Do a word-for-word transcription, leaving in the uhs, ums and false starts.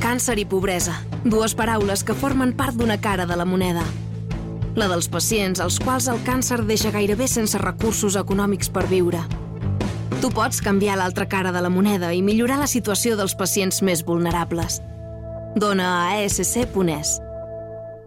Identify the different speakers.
Speaker 1: Càncer i pobresa, dues paraules que formen part d'una cara de la moneda. La dels pacients als quals el càncer deixa gairebé sense recursos econòmics per viure. Tu pots canviar l'altra cara de la moneda i millorar la situació dels pacients més vulnerables. Dona a a ess ce punt es.